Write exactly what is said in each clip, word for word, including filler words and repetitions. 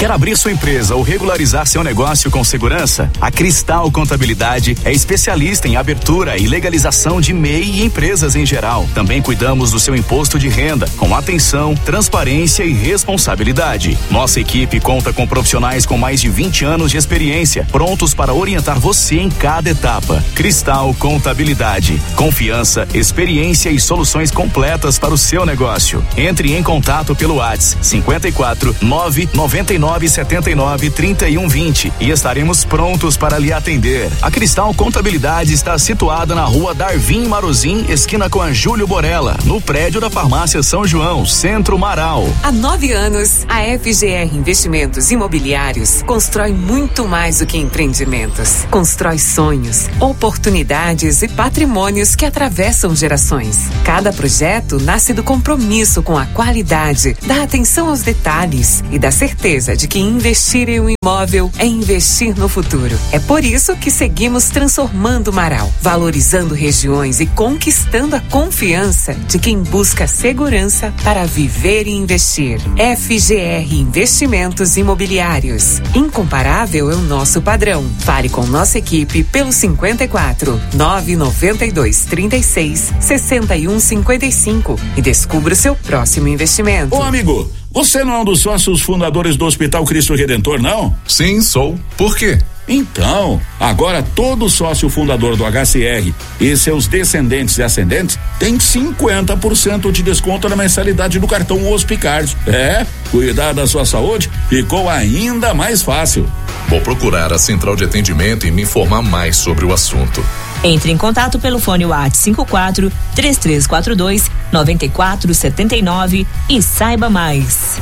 Quer abrir sua empresa ou regularizar seu negócio com segurança? A Cristal Contabilidade é especialista em abertura e legalização de M E I e empresas em geral. Também cuidamos do seu imposto de renda, com atenção, transparência e responsabilidade. Nossa equipe conta com profissionais com mais de vinte anos de experiência, prontos para orientar você em cada etapa. Cristal Contabilidade. Confiança, experiência e soluções completas para o seu negócio. Entre em contato pelo WhatsApp cinquenta e quatro, nove noventa e nove, setenta e nove, trinta e um, vinte e estaremos prontos para lhe atender. A Cristal Contabilidade está situada na rua Darvin Marozin, esquina com a Júlio Borella, no prédio da Farmácia São João, Centro Marau. Há nove anos, a F G R Investimentos Imobiliários constrói muito mais do que empreendimentos. Constrói sonhos, oportunidades e patrimônios que atravessam gerações. Cada projeto nasce do compromisso com a qualidade, da atenção aos detalhes e da certeza de que investir em um imóvel é investir no futuro. É por isso que seguimos transformando Marau, valorizando regiões e conquistando a confiança de quem busca segurança para viver e investir. F G R Investimentos Imobiliários. Incomparável é o nosso padrão. Fale com nossa equipe pelo cinquenta e quatro, nove noventa e dois, trinta e seis, sessenta e um, cinquenta e cinco e descubra o seu próximo investimento. Ô amigo, você não é um dos sócios fundadores do Hospital Cristo Redentor, não? Sim, sou. Por quê? Então, agora todo sócio fundador do H C R e seus descendentes e ascendentes tem cinquenta por cento de desconto na mensalidade do cartão Hospicard. É, cuidar da sua saúde ficou ainda mais fácil. Vou procurar a central de atendimento e me informar mais sobre o assunto. Entre em contato pelo fone WhatsApp cinco quatro, três três quatro dois, nove quatro sete nove e saiba mais.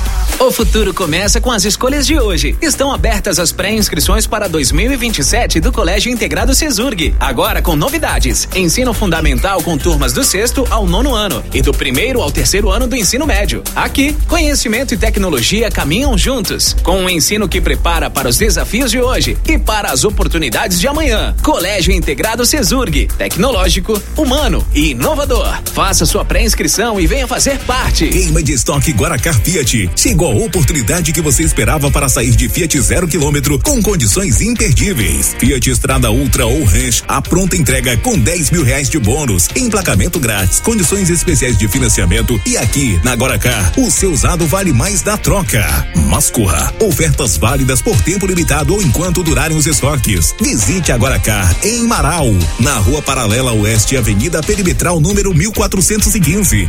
O futuro começa com as escolhas de hoje. Estão abertas as pré-inscrições para dois mil e vinte e sete do Colégio Integrado Cesurg. Agora com novidades. Ensino fundamental com turmas do sexto ao nono ano e do primeiro ao terceiro ano do ensino médio. Aqui, conhecimento e tecnologia caminham juntos, com um ensino que prepara para os desafios de hoje e para as oportunidades de amanhã. Colégio Integrado Cesurg. Tecnológico, humano e inovador. Faça sua pré-inscrição e venha fazer parte. Queima de estoque Guaracar Fiat. Chegou a oportunidade que você esperava para sair de Fiat zero quilômetro com condições imperdíveis. Fiat Strada Ultra ou Range, a pronta entrega com dez mil reais de bônus, emplacamento grátis, condições especiais de financiamento e aqui na Guaracar, o seu usado vale mais da troca. Mas corra, ofertas válidas por tempo limitado ou enquanto durarem os estoques. Visite a Guaracar em Marau, na Rua Paralela Oeste, Avenida Perimetral número mil quatrocentos e quinze.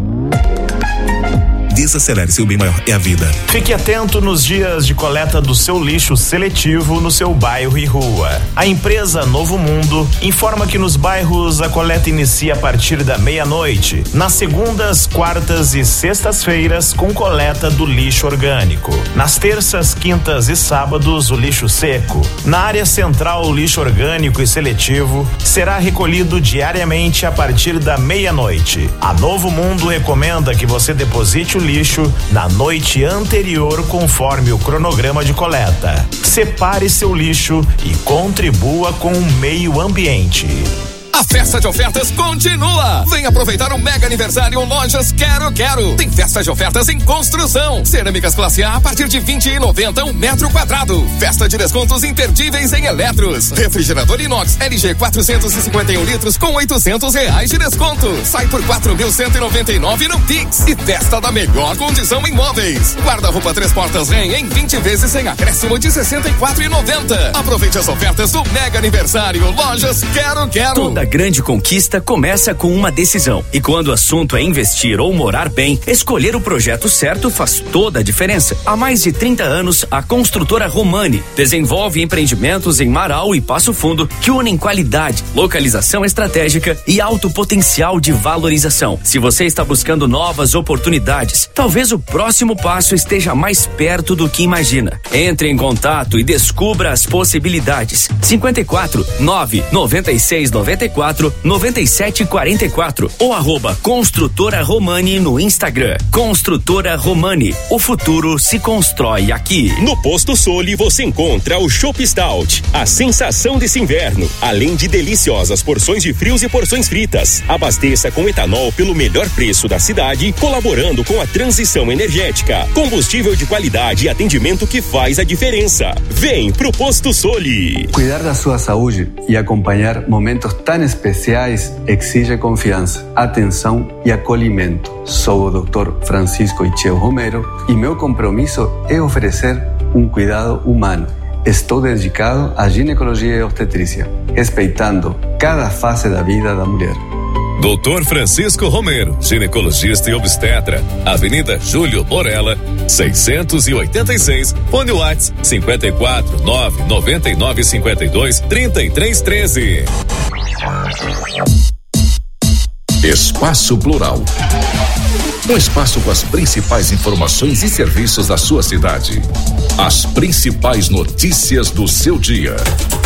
Desacelere, seu bem maior é a vida. Fique atento nos dias de coleta do seu lixo seletivo no seu bairro e rua. A empresa Novo Mundo informa que nos bairros a coleta inicia a partir da meia-noite, nas segundas, quartas e sextas-feiras com coleta do lixo orgânico. Nas terças, quintas e sábados o lixo seco. Na área central o lixo orgânico e seletivo será recolhido diariamente a partir da meia-noite. A Novo Mundo recomenda que você deposite o lixo na noite anterior conforme o cronograma de coleta. Separe seu lixo e contribua com o meio ambiente. A festa de ofertas continua! Vem aproveitar o mega aniversário Lojas Quero Quero. Tem festa de ofertas em construção. Cerâmicas classe A a partir de vinte e noventa um metro quadrado. Festa de descontos imperdíveis em eletros. Refrigerador inox L G quatrocentos e cinquenta e um litros com oitocentos reais de desconto. Sai por quatro mil cento e noventa e nove no Pix. E festa da melhor condição em móveis. Guarda-roupa três portas Ren em vinte vezes sem acréscimo de sessenta e quatro reais e noventa centavos. Aproveite as ofertas do mega aniversário Lojas Quero Quero. Toda grande conquista começa com uma decisão. E quando o assunto é investir ou morar bem, escolher o projeto certo faz toda a diferença. Há mais de trinta anos, a construtora Romani desenvolve empreendimentos em Marau e Passo Fundo que unem qualidade, localização estratégica e alto potencial de valorização. Se você está buscando novas oportunidades, talvez o próximo passo esteja mais perto do que imagina. Entre em contato e descubra as possibilidades. cinquenta e quatro, nove noventa e seis, noventa e quatro, nove sete quatro quatro ou arroba Construtora Romani no Instagram. Construtora Romani, o futuro se constrói aqui. No Posto Soli você encontra o Chopp Stout, a sensação desse inverno, além de deliciosas porções de frios e porções fritas. Abasteça com etanol pelo melhor preço da cidade, colaborando com a transição energética. Combustível de qualidade e atendimento que faz a diferença. Vem pro Posto Soli. Cuidar da sua saúde e acompanhar momentos tão especiais exige confiança, atenção e acolhimento. Sou o doutor Francisco Icheo Romero e meu compromisso é oferecer um cuidado humano. Estou dedicado à ginecologia e obstetrícia, respeitando cada fase da vida da mulher. doutor Francisco Romero, ginecologista e obstetra, Avenida Júlio Borella, seiscentos e oitenta e seis, fone WhatsApp cinquenta e quatro, nove noventa e nove cinquenta e dois, trinta e três treze. Espaço Plural. Um espaço com as principais informações e serviços da sua cidade. As principais notícias do seu dia.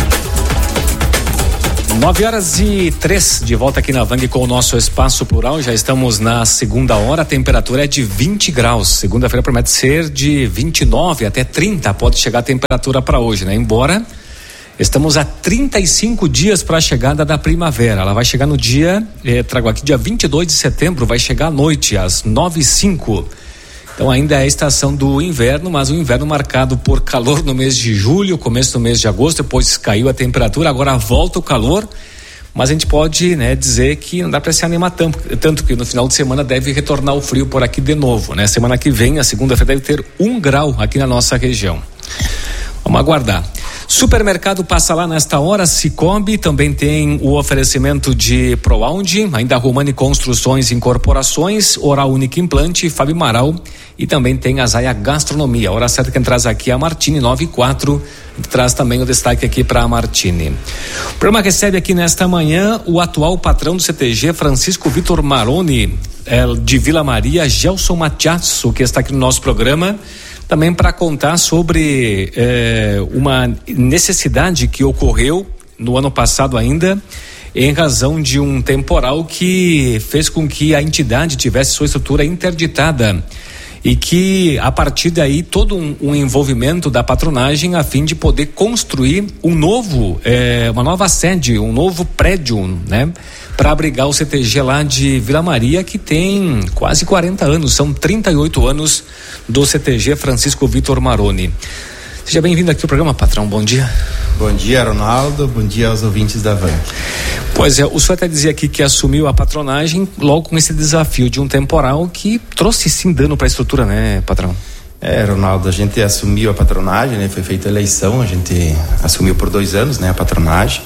Nove horas e três, de volta aqui na Vang com o nosso Espaço Plural. Já estamos na segunda hora, a temperatura é de vinte graus. Segunda-feira promete ser de vinte e nove até trinta, pode chegar a temperatura para hoje, né? Embora estamos a trinta e cinco dias para a chegada da primavera. Ela vai chegar no dia, eh, trago aqui, dia vinte e dois de setembro, vai chegar à noite, às nove e cinco. Então ainda é a estação do inverno, mas o inverno marcado por calor no mês de julho, começo do mês de agosto, depois caiu a temperatura, agora volta o calor, mas a gente pode, né, dizer que não dá para se animar tanto, tanto que no final de semana deve retornar o frio por aqui de novo, né? Semana que vem, a segunda-feira, deve ter um grau aqui na nossa região. Vamos aguardar. Supermercado Passa Lá nesta hora, Cicobi, também tem o oferecimento de ProAundi, ainda Romani Construções e Incorporações, Oral Única Implante, Fábio Amaral e também tem a Zaia Gastronomia. A hora certa quem traz aqui é a Martini nove quatro, traz também o destaque aqui para a Martini. O programa recebe aqui nesta manhã o atual patrão do C T G, Francisco Vitor Maroni, é, de Vila Maria, Gelson Matiasso, que está aqui no nosso programa, também para contar sobre eh, uma necessidade que ocorreu no ano passado ainda, em razão de um temporal que fez com que a entidade tivesse sua estrutura interditada e que a partir daí todo um, um envolvimento da patronagem a fim de poder construir um novo, eh, uma nova sede, um novo prédio, né? Para abrigar o C T G lá de Vila Maria, que tem quase quarenta anos, são trinta e oito anos do C T G Francisco Vitor Maroni. Seja bem-vindo aqui ao programa, patrão, bom dia. Bom dia, Ronaldo, bom dia aos ouvintes da Vang. Pois é, o senhor até dizia aqui que assumiu a patronagem logo com esse desafio de um temporal que trouxe sim dano para a estrutura, né, patrão? É, Ronaldo, a gente assumiu a patronagem, né? Foi feita a eleição, a gente assumiu por dois anos, né, a patronagem.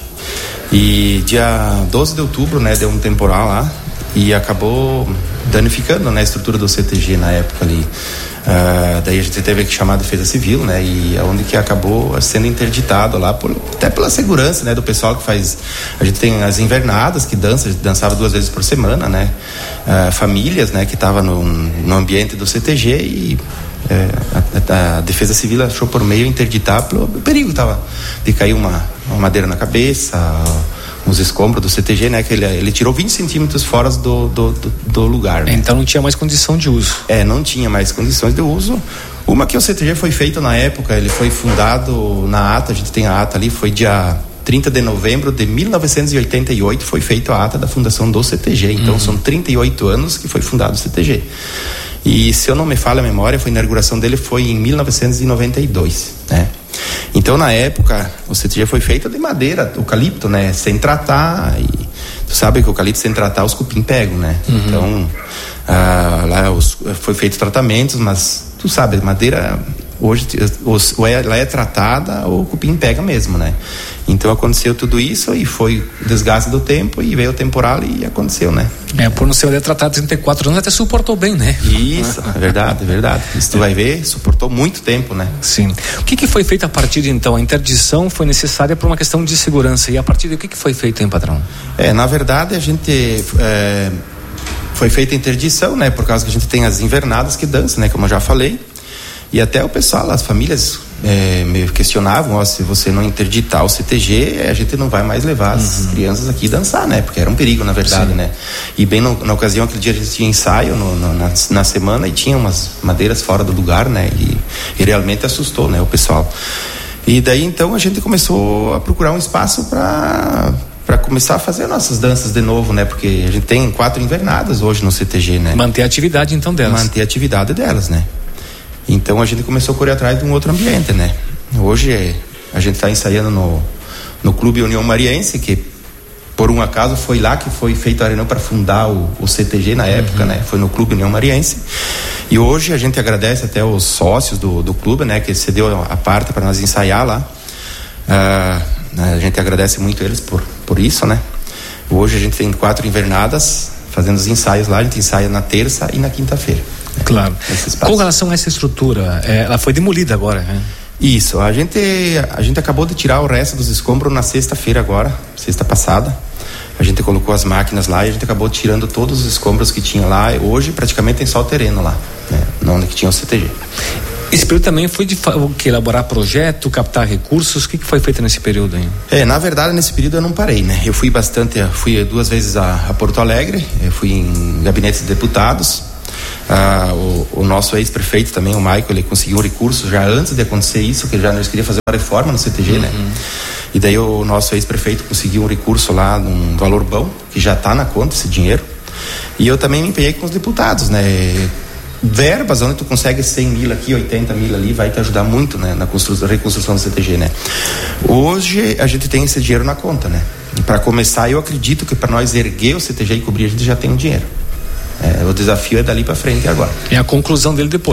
E dia doze de outubro, né, deu um temporal lá e acabou danificando, né, a estrutura do C T G na época ali. Uh, daí a gente teve que chamar a Defesa Civil, né, e onde que acabou sendo interditado lá, por, até pela segurança, né, do pessoal que faz. A gente tem as invernadas que dança, a gente dançava duas vezes por semana, né, uh, famílias, né, que estavam no, no ambiente do C T G e é, a, a Defesa Civil achou por meio interditar pelo perigo tava de cair uma, uma madeira na cabeça, uns escombros do C T G, né? Que ele, ele tirou vinte centímetros fora do, do, do, do lugar. Né? Então não tinha mais condição de uso. É, não tinha mais condições de uso. Uma que o C T G foi feito na época, ele foi fundado na ata, a gente tem a ata ali, foi dia trinta de novembro de mil novecentos e oitenta e oito, foi feita a ata da fundação do C T G. Então uhum. São trinta e oito anos que foi fundado o C T G. E se eu não me falha a memória, a inauguração dele foi em mil novecentos e noventa e dois, né? Então, na época, o C T G foi feito de madeira, eucalipto, né? Sem tratar, e tu sabe que o eucalipto sem tratar, os cupim pegam, né? Uhum. Então, ah, lá os, foi feito tratamentos, mas tu sabe, madeira hoje os, ou ela é tratada ou o cupim pega mesmo, né? Então aconteceu tudo isso e foi desgaste do tempo e veio o temporal e aconteceu, né? É, por não ser tratado trinta e quatro anos até suportou bem, né? Isso, é verdade, é verdade. Isso tu vai ver, suportou muito tempo, né? Sim. O que que foi feito a partir de então? A interdição foi necessária por uma questão de segurança e a partir de o que que foi feito, hein, patrão? É, na verdade a gente é, foi feita a interdição, né? Por causa que a gente tem as invernadas que dançam, né? Como eu já falei. E até o pessoal, as famílias é, me questionavam, ó, se você não interditar o C T G, a gente não vai mais levar as uhum. crianças aqui dançar, né? Porque era um perigo, na verdade, Sim. né? E bem no, na ocasião, aquele dia a gente tinha ensaio no, no, na, na semana e tinha umas madeiras fora do lugar, né? E, e realmente assustou, né, o pessoal. E daí então a gente começou a procurar um espaço para para começar a fazer nossas danças de novo, né? Porque a gente tem quatro invernadas hoje no C T G, né? Manter a atividade então delas. Manter a atividade delas, né? Então a gente começou a correr atrás de um outro ambiente, né? Hoje a gente está ensaiando no, no Clube União Mariense, que por um acaso foi lá que foi feito a reunião para fundar o, o C T G na época, uhum. né? Foi no Clube União Mariense. E hoje a gente agradece até os sócios do, do clube, né? Que cedeu a parte para nós ensaiar lá. Ah, a gente agradece muito eles por, por isso, né? Hoje a gente tem quatro invernadas fazendo os ensaios lá. A gente ensaia na terça e na quinta-feira. Claro. Com relação a essa estrutura, é, ela foi demolida agora, né? Isso, a gente, a gente acabou de tirar o resto dos escombros na sexta-feira agora, sexta passada. A gente colocou as máquinas lá e a gente acabou tirando todos os escombros que tinha lá. Hoje praticamente tem só o terreno lá, né? Não onde que tinha o C T G. Esse período também foi de que, elaborar projeto, captar recursos. O que, que foi feito nesse período aí? É, na verdade nesse período eu não parei, né? Eu fui bastante, fui duas vezes a, a Porto Alegre, eu fui em gabinetes de deputados. Ah, o, o nosso ex-prefeito também, o Michael, ele conseguiu um recurso já antes de acontecer isso, que ele já nós queria fazer uma reforma no C T G, uhum. né? E daí o nosso ex-prefeito conseguiu um recurso lá, um valor bom, que já está na conta esse dinheiro. E eu também me empenhei com os deputados, né? Verbas, onde tu consegue cem mil aqui, oitenta mil ali, vai te ajudar muito, né? Na construção, reconstrução do C T G, né? Hoje a gente tem esse dinheiro na conta, né? E para começar, eu acredito que para nós erguer o C T G e cobrir, a gente já tem um dinheiro. É, o desafio é dali para frente agora. É a conclusão dele depois.